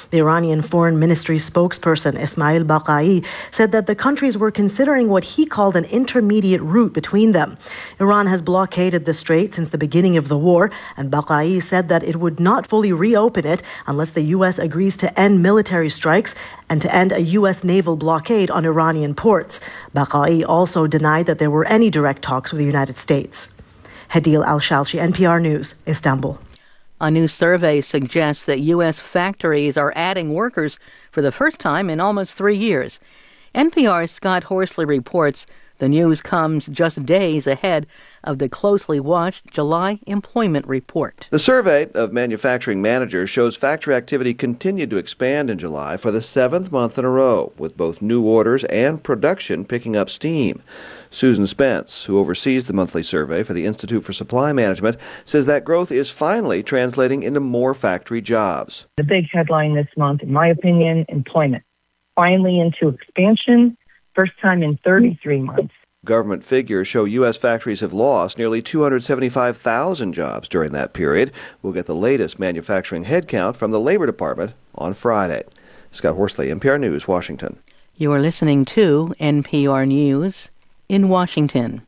The Iranian Foreign Ministry spokesperson Ismail Baqai said that the countries were considering what he called an intermediate route between them. Iran has blockaded the strait since the beginning of the war, and Baqai said that it would not fully reopen it unless the U.S. agrees to end military strikes and to end a U.S. naval blockade on Iranian ports. Baqai also denied that there were any direct talks with the United States. Hadil Al-Shalchi, NPR News, Istanbul. A new survey suggests that U.S. factories are adding workers for the first time in almost 3 years. NPR's Scott Horsley reports the news comes just days ahead of the closely watched July employment report. The survey of manufacturing managers shows factory activity continued to expand in July for the 7th month in a row, with both new orders and production picking up steam. Susan Spence, who oversees the monthly survey for the Institute for Supply Management, says that growth is finally translating into more factory jobs. The big headline this month, in my opinion, employment. Finally into expansion. First time in 33 months. Government figures show U.S. factories have lost nearly 275,000 jobs during that period. We'll get the latest manufacturing headcount from the Labor Department on Friday. Scott Horsley, NPR News, Washington. You are listening to NPR News in Washington.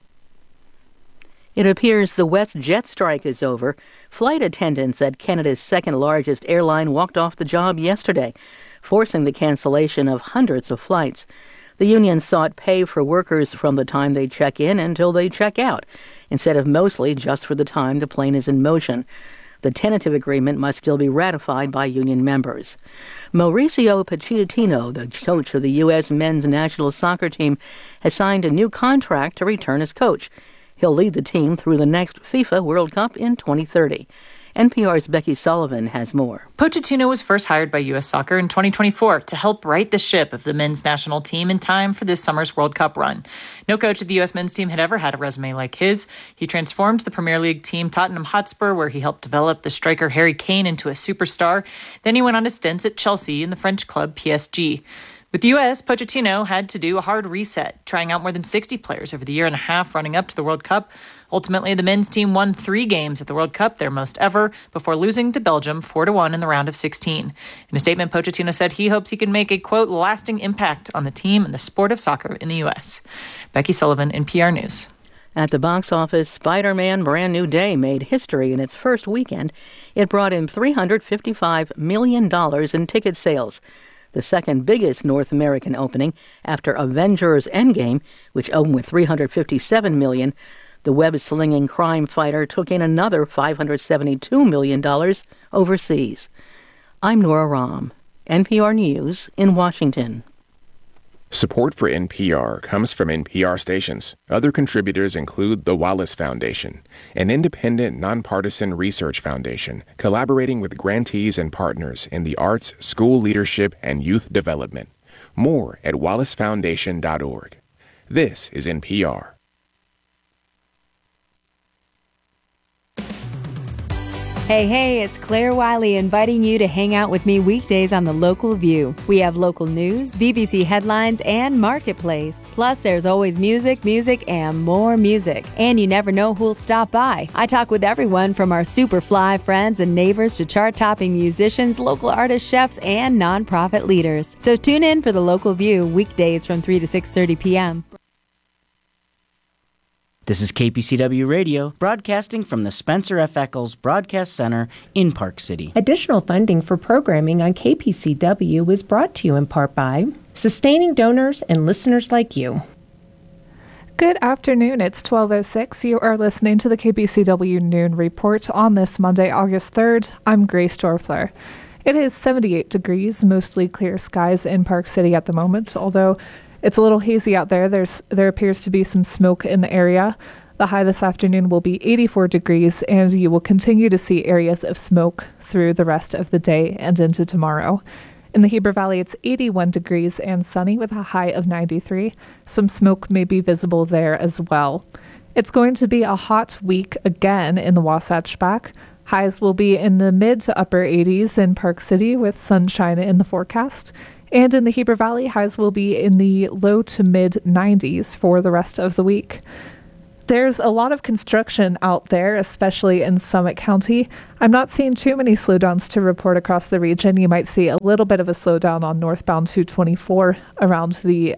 It appears the WestJet strike is over. Flight attendants at Canada's second-largest airline walked off the job yesterday, forcing the cancellation of hundreds of flights. The union sought pay for workers from the time they check in until they check out, instead of mostly just for the time the plane is in motion. The tentative agreement must still be ratified by union members. Mauricio Pochettino, the coach of the U.S. men's national soccer team, has signed a new contract to return as coach. He'll lead the team through the next FIFA World Cup in 2030. NPR's Becky Sullivan has more. Pochettino was first hired by U.S. Soccer in 2024 to help right the ship of the men's national team in time for this summer's World Cup run. No coach of the U.S. men's team had ever had a resume like his. He transformed the Premier League team Tottenham Hotspur, where he helped develop the striker Harry Kane into a superstar. Then he went on to stints at Chelsea and the French club PSG. With the U.S., Pochettino had to do a hard reset, trying out more than 60 players over the year and a half running up to the World Cup. Ultimately, the men's team won 3 games at the World Cup, their most ever, before losing to Belgium 4-1 in the round of 16. In a statement, Pochettino said he hopes he can make a, quote, lasting impact on the team and the sport of soccer in the U.S. Becky Sullivan, NPR News. At the box office, Spider-Man Brand New Day made history in its first weekend. It brought in $355 million in ticket sales, the second biggest North American opening after Avengers Endgame, which opened with $357 million. The web-slinging crime fighter took in another $572 million overseas. I'm Nora Rahm, NPR News in Washington. Support for NPR comes from NPR stations. Other contributors include the Wallace Foundation, an independent, nonpartisan research foundation collaborating with grantees and partners in the arts, school leadership, and youth development. More at wallacefoundation.org. This is NPR. Hey, it's Claire Wiley inviting you to hang out with me weekdays on The Local View. We have local news, BBC headlines, and Marketplace. Plus, there's always music, and more music. And you never know who'll stop by. I talk with everyone from our super fly friends and neighbors to chart-topping musicians, local artists, chefs, and nonprofit leaders. So tune in for The Local View weekdays from 3 to 6:30 p.m. This is KPCW Radio, broadcasting from the Spencer F. Eccles Broadcast Center in Park City. Additional funding for programming on KPCW is brought to you in part by sustaining donors and listeners like you. Good afternoon. It's 12:06. You are listening to the KPCW Noon Report on this Monday, August 3rd. I'm Grace Dorfler. It is 78 degrees, mostly clear skies in Park City at the moment, although it's a little hazy out there. There appears to be some smoke in the area. The high this afternoon will be 84 degrees, and you will continue to see areas of smoke through the rest of the day and into tomorrow. In the Heber Valley, it's 81 degrees and sunny with a high of 93. Some smoke may be visible there as well. It's going to be a hot week again in the Wasatch Back. Highs will be in the mid to upper 80s in Park City with sunshine in the forecast. And in the Heber Valley, highs will be in the low to mid 90s for the rest of the week. There's a lot of construction out there, especially in Summit County. I'm not seeing too many slowdowns to report across the region. You might see a little bit of a slowdown on northbound 224 around the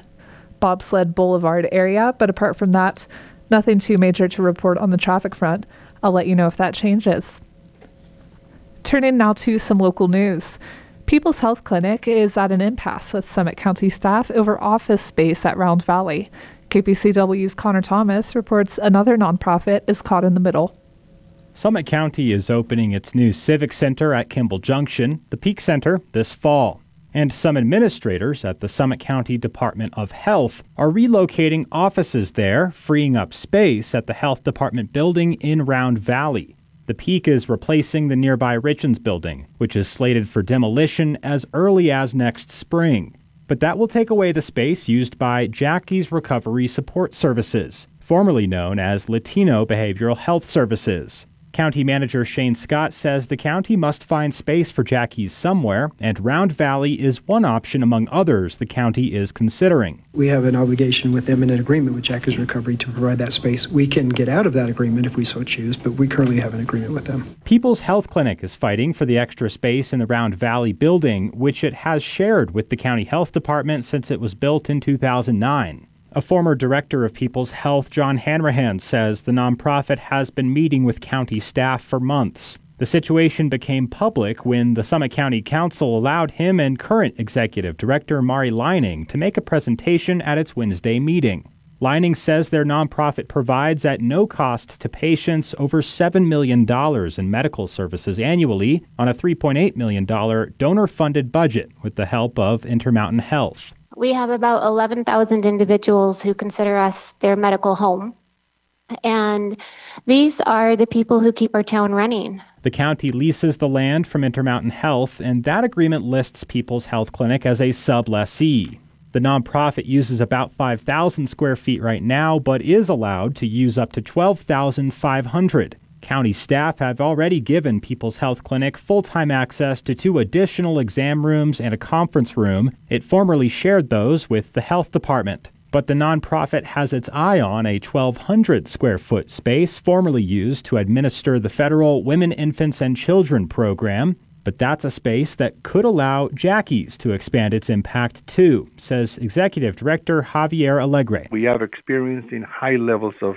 Bobsled Boulevard area, but apart from that, nothing too major to report on the traffic front. I'll let you know if that changes. Turning now to some local news. People's Health Clinic is at an impasse with Summit County staff over office space at Round Valley. KPCW's Connor Thomas reports another nonprofit is caught in the middle. Summit County is opening its new Civic Center at Kimball Junction, the Peak Center, this fall. And some administrators at the Summit County Department of Health are relocating offices there, freeing up space at the Health Department building in Round Valley. The Peak is replacing the nearby Richens building, which is slated for demolition as early as next spring. But that will take away the space used by Jackie's Recovery Support Services, formerly known as Latino Behavioral Health Services. County Manager Shane Scott says the county must find space for Jackie's somewhere, and Round Valley is one option among others the county is considering. We have an obligation with them in an agreement with Jackie's Recovery to provide that space. We can get out of that agreement if we so choose, but we currently have an agreement with them. People's Health Clinic is fighting for the extra space in the Round Valley building, which it has shared with the county health department since it was built in 2009. A former director of People's Health, John Hanrahan, says the nonprofit has been meeting with county staff for months. The situation became public when the Summit County Council allowed him and current executive director Mari Leining to make a presentation at its Wednesday meeting. Leining says their nonprofit provides at no cost to patients over $7 million in medical services annually on a $3.8 million donor-funded budget with the help of Intermountain Health. We have about 11,000 individuals who consider us their medical home. And these are the people who keep our town running. The county leases the land from Intermountain Health, and that agreement lists People's Health Clinic as a sublessee. The nonprofit uses about 5,000 square feet right now, but is allowed to use up to 12,500. County staff have already given People's Health Clinic full-time access to 2 additional exam rooms and a conference room. It formerly shared those with the health department. But the nonprofit has its eye on a 1,200 square foot space formerly used to administer the federal Women, Infants, and Children program. But that's a space that could allow Jackie's to expand its impact too, says Executive Director Javier Alegre. We have experienced in high levels of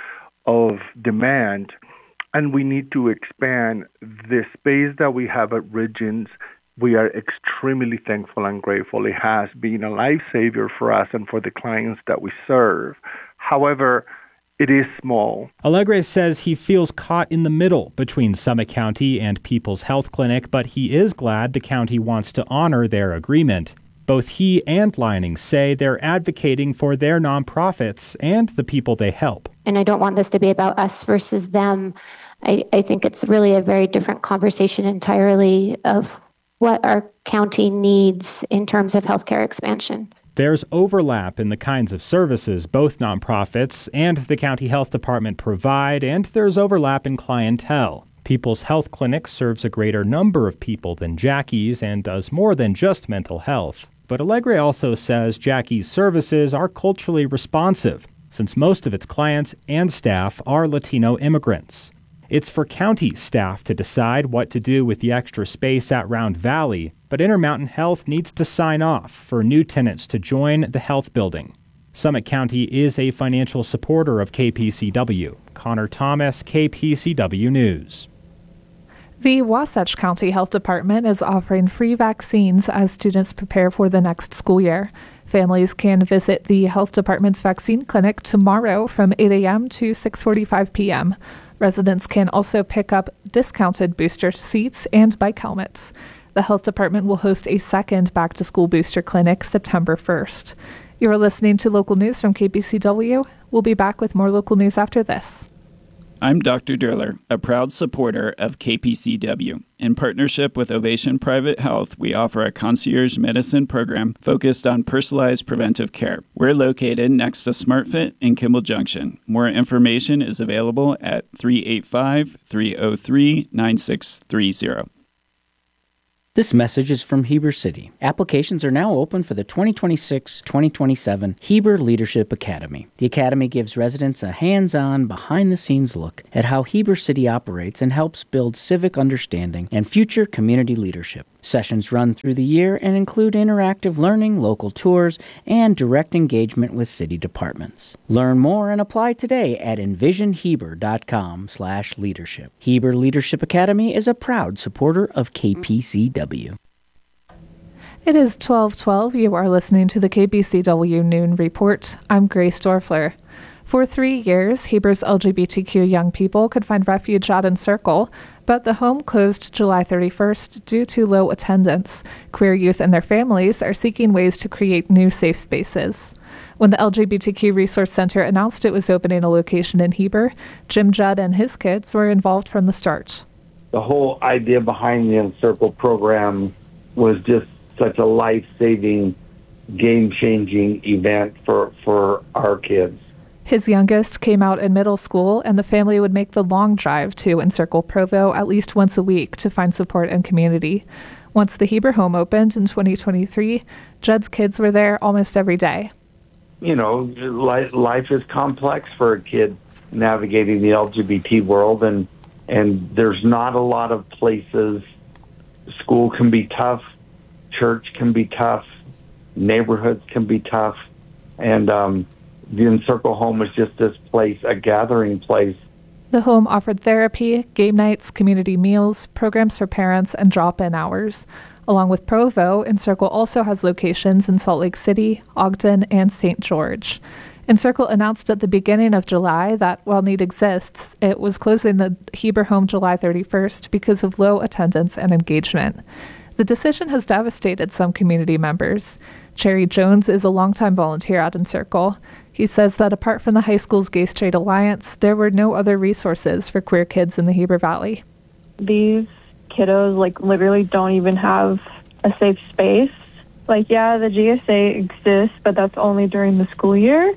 demand, and we need to expand the space that we have at Richens. We are extremely thankful and grateful. It has been a lifesaver for us and for the clients that we serve. However, it is small. Alegre says he feels caught in the middle between Summit County and People's Health Clinic, but he is glad the county wants to honor their agreement. Both he and Leining say they're advocating for their nonprofits and the people they help. And I don't want this to be about us versus them. I think it's really a very different conversation entirely of what our county needs in terms of healthcare expansion. There's overlap in the kinds of services both nonprofits and the county health department provide, and there's overlap in clientele. People's Health Clinic serves a greater number of people than Jackie's and does more than just mental health. But Alegre also says Jackie's services are culturally responsive, since most of its clients and staff are Latino immigrants. It's for county staff to decide what to do with the extra space at Round Valley, but Intermountain Health needs to sign off for new tenants to join the health building. Summit County is a financial supporter of KPCW. Connor Thomas, KPCW News. The Wasatch County Health Department is offering free vaccines as students prepare for the next school year. Families can visit the health department's vaccine clinic tomorrow from 8 a.m. to 6:45 p.m. Residents can also pick up discounted booster seats and bike helmets. The health department will host a second back-to-school booster clinic September 1st. You're listening to local news from KPCW. We'll be back with more local news after this. I'm Dr. Durler, a proud supporter of KPCW. In partnership with Ovation Private Health, we offer a concierge medicine program focused on personalized preventive care. We're located next to SmartFit in Kimball Junction. More information is available at 385-303-9630. This message is from Heber City. Applications are now open for the 2026-2027 Heber Leadership Academy. The Academy gives residents a hands-on, behind-the-scenes look at how Heber City operates and helps build civic understanding and future community leadership. Sessions run through the year and include interactive learning, local tours, and direct engagement with city departments. Learn more and apply today at envisionheber.com/leadership. Heber Leadership Academy is a proud supporter of KPCW. It is 12:12. You are listening to the KPCW Noon Report. I'm Grace Dorfler. For 3 years, Heber's LGBTQ young people could find refuge at Encircle, but the home closed July 31st due to low attendance. Queer youth and their families are seeking ways to create new safe spaces. When the LGBTQ Resource Center announced it was opening a location in Heber, Jim Judd and his kids were involved from the start. The whole idea behind the Encircle program was just such a life-saving, game-changing event for our kids. His youngest came out in middle school, and the family would make the long drive to Encircle Provo at least once a week to find support and community. Once the Heber home opened in 2023, Judd's kids were there almost every day. You know, life is complex for a kid navigating the LGBT world, and there's not a lot of places. School can be tough, church can be tough, neighborhoods can be tough, and the Encircle home was just this place, a gathering place. The home offered therapy, game nights, community meals, programs for parents, and drop-in hours. Along with Provo, Encircle also has locations in Salt Lake City, Ogden, and St. George. Encircle announced at the beginning of July that while need exists, it was closing the Heber home July 31st because of low attendance and engagement. The decision has devastated some community members. Cherry Jones is a longtime volunteer at Encircle. He says that apart from the high school's Gay Straight Alliance, there were no other resources for queer kids in the Heber Valley. These kiddos, literally don't even have a safe space. The GSA exists, but that's only during the school year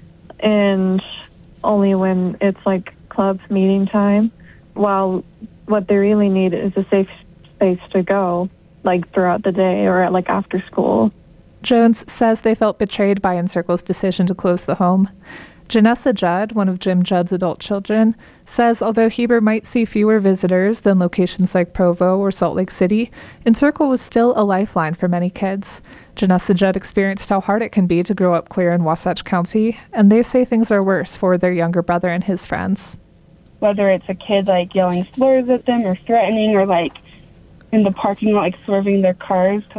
and only when it's, club meeting time, while what they really need is a safe space to go, throughout the day or after school. Jones says they felt betrayed by Encircle's decision to close the home. Janessa Judd, one of Jim Judd's adult children, says although Heber might see fewer visitors than locations like Provo or Salt Lake City, Encircle was still a lifeline for many kids. Janessa Judd experienced how hard it can be to grow up queer in Wasatch County, and they say things are worse for their younger brother and his friends. Whether it's a kid yelling slurs at them or threatening or in the parking lot swerving their cars to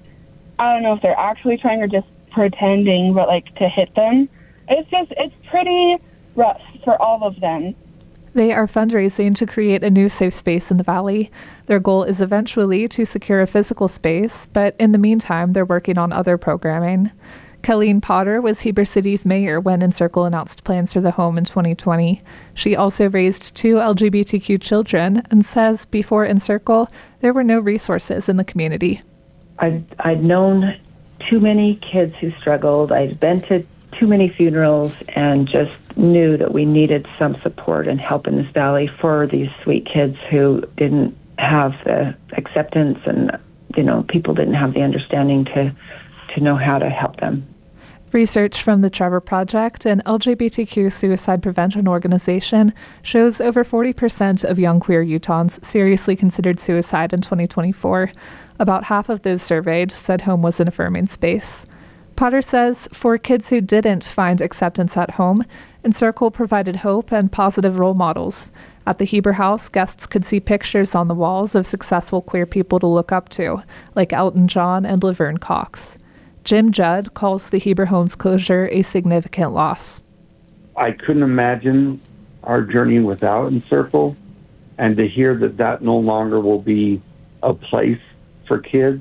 I don't know if they're actually trying or just pretending, but to hit them. It's pretty rough for all of them. They are fundraising to create a new safe space in the valley. Their goal is eventually to secure a physical space, but in the meantime, they're working on other programming. Colleen Potter was Heber City's mayor when Encircle announced plans for the home in 2020. She also raised 2 LGBTQ children and says before Encircle, there were no resources in the community. I'd known too many kids who struggled. I'd been to too many funerals and just knew that we needed some support and help in this valley for these sweet kids who didn't have the acceptance and, people didn't have the understanding to know how to help them. Research from the Trevor Project, an LGBTQ suicide prevention organization, shows over 40% of young queer Utahns seriously considered suicide in 2024. About half of those surveyed said home was an affirming space. Potter says for kids who didn't find acceptance at home, Encircle provided hope and positive role models. At the Heber House, guests could see pictures on the walls of successful queer people to look up to, like Elton John and Laverne Cox. Jim Judd calls the Heber home's closure a significant loss. I couldn't imagine our journey without Encircle, and to hear that no longer will be a place for kids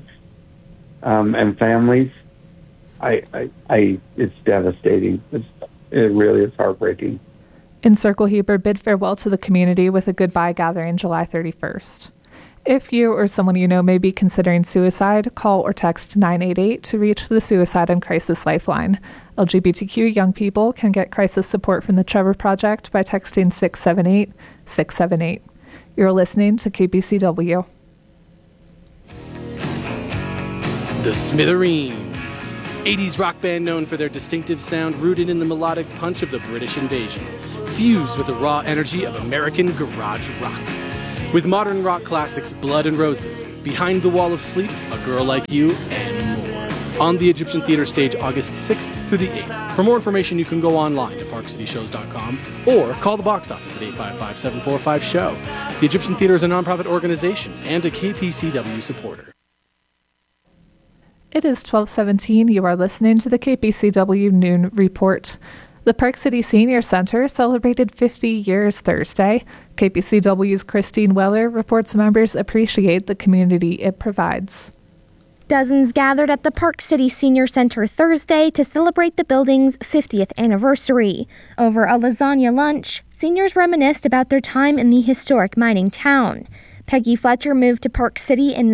and families, it's devastating. It really is heartbreaking. Encircle Heber bid farewell to the community with a goodbye gathering July 31st. If you or someone you know may be considering suicide, call or text 988 to reach the Suicide and Crisis Lifeline. LGBTQ young people can get crisis support from the Trevor Project by texting 678-678. You're listening to KPCW. The Smithereens, 80s rock band known for their distinctive sound rooted in the melodic punch of the British invasion, fused with the raw energy of American garage rock. With modern rock classics Blood and Roses, Behind the Wall of Sleep, A Girl Like You, and more. On the Egyptian Theater stage August 6th through the 8th. For more information, you can go online to parkcityshows.com or call the box office at 855-745-SHOW. The Egyptian Theater is a nonprofit organization and a KPCW supporter. It is 12:17. You are listening to the KPCW Noon Report. The Park City Senior Center celebrated 50 years Thursday. KPCW's Christine Weller reports members appreciate the community it provides. Dozens gathered at the Park City Senior Center Thursday to celebrate the building's 50th anniversary. Over a lasagna lunch, seniors reminisced about their time in the historic mining town. Peggy Fletcher moved to Park City in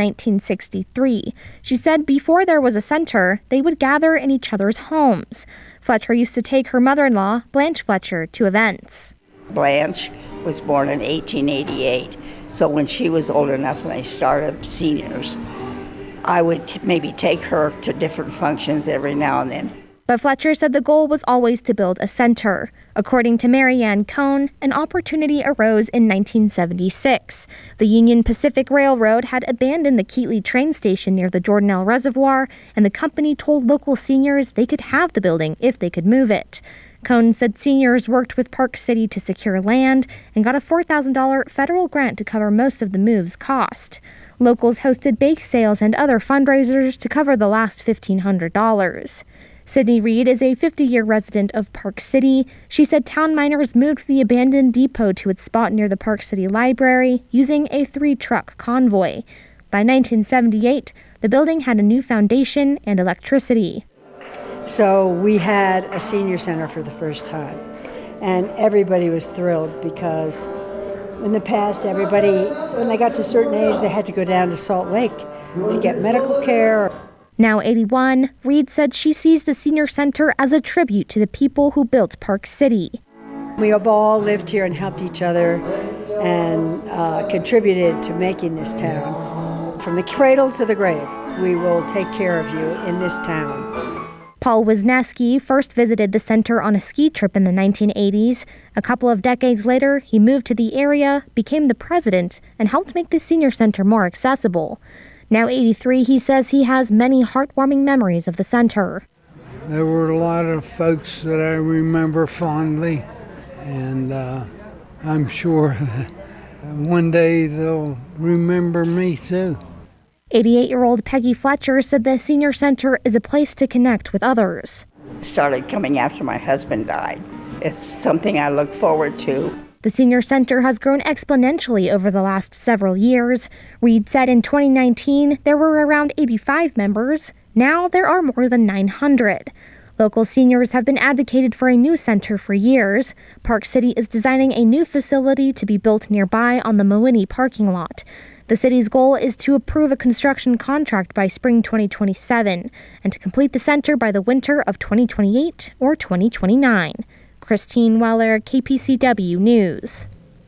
1963. She said before there was a center, they would gather in each other's homes. Fletcher used to take her mother-in-law, Blanche Fletcher, to events. Blanche was born in 1888, so when she was old enough and they started seniors, I would maybe take her to different functions every now and then. But Fletcher said the goal was always to build a center. According to Mary Ann Cohn, an opportunity arose in 1976. The Union Pacific Railroad had abandoned the Keatley train station near the Jordanelle Reservoir, and the company told local seniors they could have the building if they could move it. Cohn said seniors worked with Park City to secure land and got a $4,000 federal grant to cover most of the move's cost. Locals hosted bake sales and other fundraisers to cover the last $1,500. Sydney Reed is a 50-year resident of Park City. She said town miners moved the abandoned depot to its spot near the Park City Library using a 3-truck convoy. By 1978, the building had a new foundation and electricity. So we had a senior center for the first time, and everybody was thrilled because in the past, everybody, when they got to a certain age, they had to go down to Salt Lake to get medical care. Now 81, Reed said she sees the senior center as a tribute to the people who built Park City. We have all lived here and helped each other and contributed to making this town. From the cradle to the grave, we will take care of you in this town. Paul Wisniewski first visited the center on a ski trip in the 1980s. A couple of decades later, he moved to the area, became the president, and helped make the senior center more accessible. Now 83, he says he has many heartwarming memories of the center. There were a lot of folks that I remember fondly, and I'm sure that one day they'll remember me too. 88-year-old Peggy Fletcher said the senior center is a place to connect with others. Started coming after my husband died. It's something I look forward to. The senior center has grown exponentially over the last several years. Reed said in 2019 there were around 85 members. Now there are more than 900. Local seniors have been advocated for a new center for years. Park City is designing a new facility to be built nearby on the Mowini parking lot. The city's goal is to approve a construction contract by spring 2027 and to complete the center by the winter of 2028 or 2029. Christine Weller, KPCW News.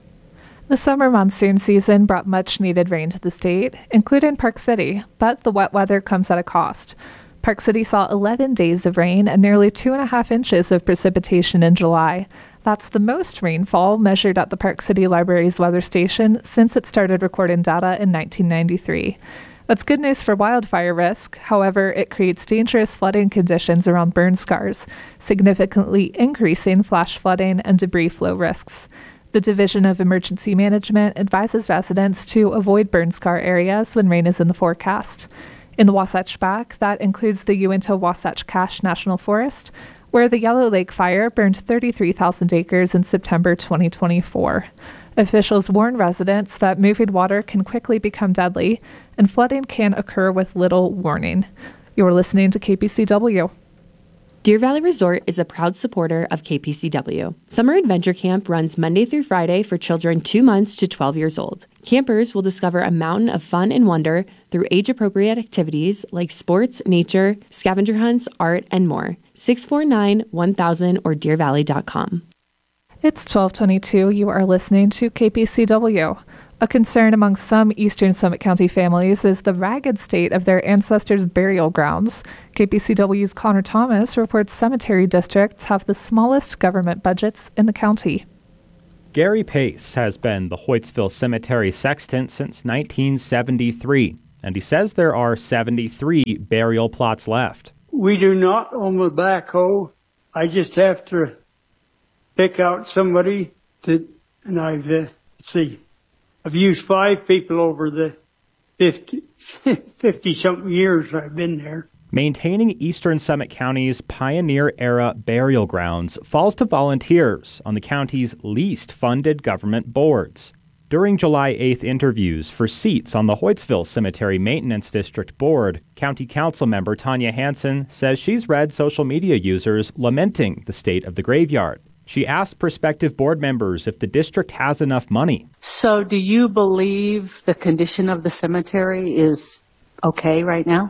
The summer monsoon season brought much-needed rain to the state, including Park City, but the wet weather comes at a cost. Park City saw 11 days of rain and nearly 2.5 inches of precipitation in July. That's the most rainfall measured at the Park City Library's weather station since it started recording data in 1993. That's good news for wildfire risk. However, it creates dangerous flooding conditions around burn scars, significantly increasing flash flooding and debris flow risks. The Division of Emergency Management advises residents to avoid burn scar areas when rain is in the forecast. In the Wasatch Back, that includes the Uinta-Wasatch Cache National Forest, where the Yellow Lake fire burned 33,000 acres in September 2024. Officials warn residents that moving water can quickly become deadly, and flooding can occur with little warning. You're listening to KPCW. Deer Valley Resort is a proud supporter of KPCW. Summer Adventure Camp runs Monday through Friday for children 2 months to 12 years old. Campers will discover a mountain of fun and wonder through age-appropriate activities like sports, nature, scavenger hunts, art, and more. 649-1000 or deervalley.com. It's 12:22. You are listening to KPCW. A concern among some eastern Summit County families is the ragged state of their ancestors' burial grounds. KPCW's Connor Thomas reports cemetery districts have the smallest government budgets in the county. Gary Pace has been the Hoytsville Cemetery sexton since 1973, and he says there are 73 burial plots left. We do not own the backhoe. I just have to pick out somebody and I've used 5 people over the 50-something years I've been there. Maintaining Eastern Summit County's pioneer-era burial grounds falls to volunteers on the county's least funded government boards. During July 8th interviews for seats on the Hoytsville Cemetery Maintenance District Board, County Council member Tanya Hansen says she's read social media users lamenting the state of the graveyard. She asked prospective board members if the district has enough money. So do you believe the condition of the cemetery is okay right now?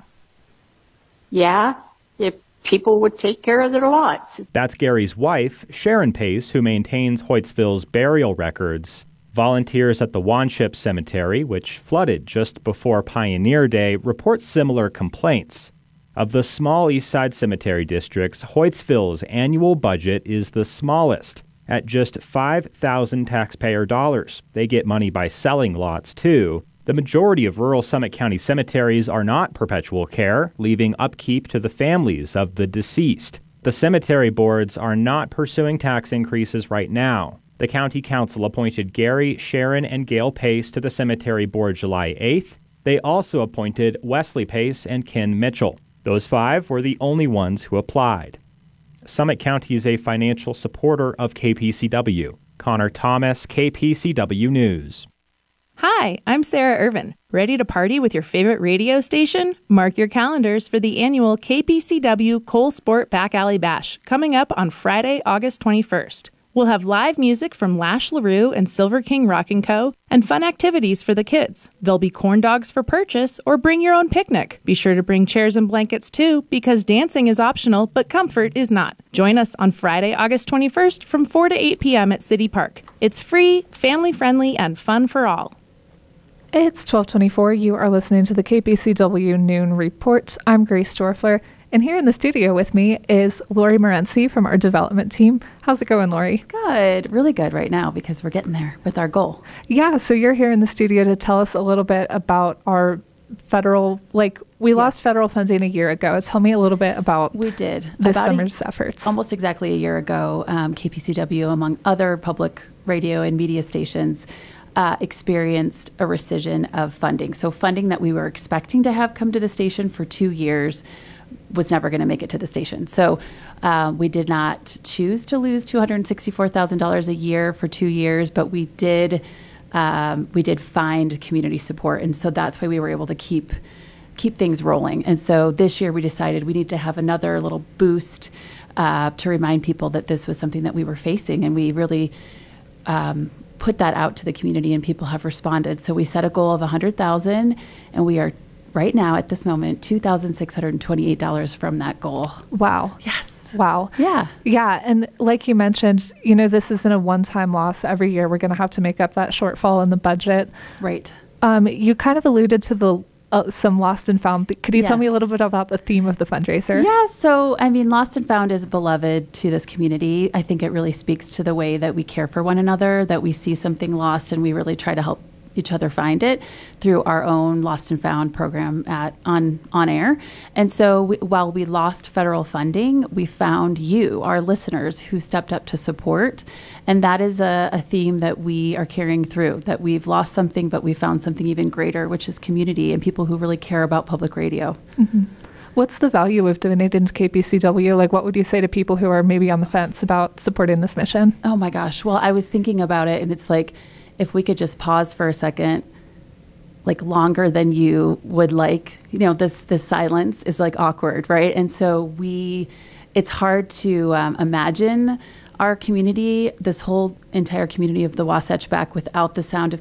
Yeah, if people would take care of their lots. That's Gary's wife, Sharon Pace, who maintains Hoytsville's burial records. Volunteers at the Wanship Cemetery, which flooded just before Pioneer Day, report similar complaints. Of the small East Side Cemetery districts, Hoytsville's annual budget is the smallest, at just $5,000 taxpayer dollars. They get money by selling lots, too. The majority of rural Summit County cemeteries are not perpetual care, leaving upkeep to the families of the deceased. The cemetery boards are not pursuing tax increases right now. The county council appointed Gary, Sharon, and Gail Pace to the cemetery board July 8th. They also appointed Wesley Pace and Ken Mitchell. Those 5 were the only ones who applied. Summit County is a financial supporter of KPCW. Connor Thomas, KPCW News. Hi, I'm Sarah Irvin. Ready to party with your favorite radio station? Mark your calendars for the annual KPCW Cole Sport Back Alley Bash coming up on Friday, August 21st. We'll have live music from Lash LaRue and Silver King Rock & Co. and fun activities for the kids. There'll be corn dogs for purchase or bring your own picnic. Be sure to bring chairs and blankets too, because dancing is optional, but comfort is not. Join us on Friday, August 21st from 4 to 8 p.m. at City Park. It's free, family-friendly, and fun for all. It's 12:24. You are listening to the KPCW Noon Report. I'm Grace Dorfler. And here in the studio with me is Lori Morency from our development team. How's it going, Lori? Good. Really good right now because we're getting there with our goal. Yeah, so you're here in the studio to tell us a little bit about our federal, we lost federal funding a year ago. Tell me a little bit about we did this summer's efforts. Almost exactly a year ago, KPCW, among other public radio and media stations, experienced a rescission of funding. So funding that we were expecting to have come to the station for 2 years was never going to make it to the station. So we did not choose to lose $264,000 a year for 2 years, but we did find community support. And so that's why we were able to keep things rolling. And so this year we decided we need to have another little boost to remind people that this was something that we were facing. And we really put that out to the community, and people have responded. So we set a goal of $100,000, and we are right now, at this moment, $2,628 from that goal. Wow. Yes. Wow. Yeah. Yeah. And like you mentioned, this isn't a one-time loss. Every year we're going to have to make up that shortfall in the budget. Right. You kind of alluded to the some lost and found. Could you tell me a little bit about the theme of the fundraiser? Yeah. So, Lost and Found is beloved to this community. I think it really speaks to the way that we care for one another, that we see something lost and we really try to help each other find it through our own Lost and Found program on air. And so while we lost federal funding, we found you, our listeners, who stepped up to support. And that is a theme that we are carrying through, that we've lost something, but we found something even greater, which is community and people who really care about public radio. Mm-hmm. What's the value of donating to KPCW? What would you say to people who are maybe on the fence about supporting this mission? Oh my gosh. Well, I was thinking about it, and it's if we could just pause for a second, longer than you would like, this silence is awkward, right? And so it's hard to imagine our community, this whole entire community of the Wasatch back without the sound of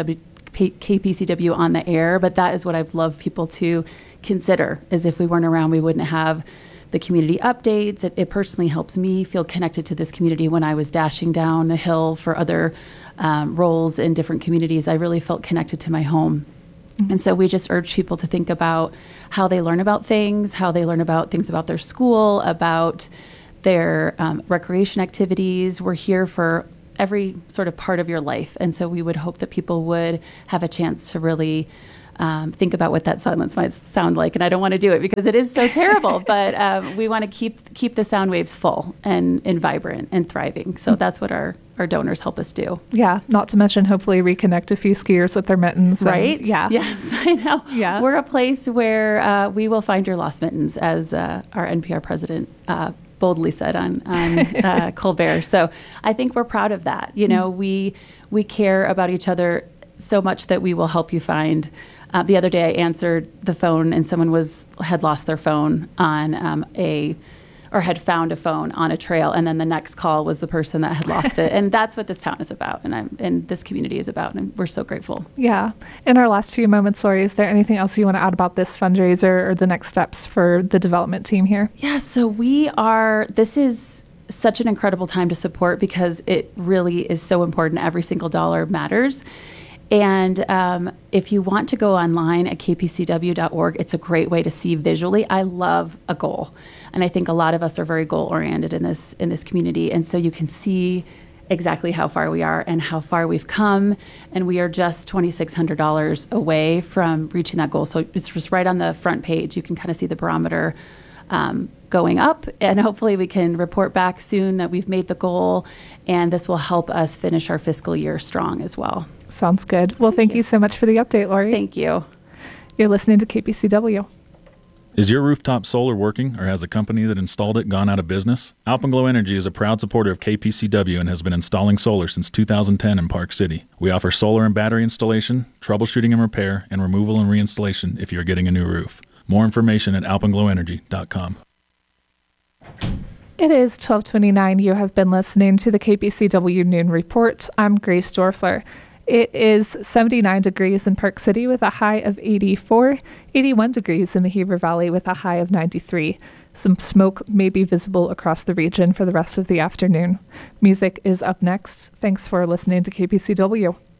KPCW on the air. But that is what I've loved people to consider, is if we weren't around, we wouldn't have the community updates. It personally helps me feel connected to this community when I was dashing down the hill for other roles in different communities, I really felt connected to my home. And so we just urge people to think about how they learn about things, how they learn about things about their school, about their recreation activities. We're here for every sort of part of your life. And so we would hope that people would have a chance to really think about what that silence might sound like. And I don't want to do it because it is so terrible, but we want to keep the sound waves full and vibrant and thriving. So that's what our donors help us do. Yeah, not to mention hopefully reconnect a few skiers with their mittens. Right? Yeah. Yes, I know. Yeah. We're a place where we will find your lost mittens, as our NPR president boldly said on Colbert. So I think we're proud of that. You know, we care about each other so much that we will help you find. The other day I answered the phone and someone had lost their phone on or had found a phone on a trail, and then the next call was the person that had lost it. And that's what this town is about, and this community is about, and we're so grateful. Yeah. In our last few moments, Lori, is there anything else you want to add about this fundraiser or the next steps for the development team here? Yeah, so this is such an incredible time to support because it really is so important. Every single dollar matters. And if you want to go online at kpcw.org, it's a great way to see visually. I love a goal. And I think a lot of us are very goal-oriented in this community. And so you can see exactly how far we are and how far we've come. And we are just $2,600 away from reaching that goal. So it's just right on the front page. You can kind of see the barometer going up. And hopefully we can report back soon that we've made the goal. And this will help us finish our fiscal year strong as well. Sounds good. Well, thank you so much for the update, Lori. Thank you. You're listening to KPCW. Is your rooftop solar working, or has the company that installed it gone out of business? Alpenglow Energy is a proud supporter of KPCW and has been installing solar since 2010 in Park City. We offer solar and battery installation, troubleshooting and repair, and removal and reinstallation if you're getting a new roof. More information at alpenglowenergy.com. It is 12:29. You have been listening to the KPCW Noon Report. I'm Grace Dorfler. It is 79 degrees in Park City with a high of 84, 81 degrees in the Heber Valley with a high of 93. Some smoke may be visible across the region for the rest of the afternoon. Music is up next. Thanks for listening to KPCW.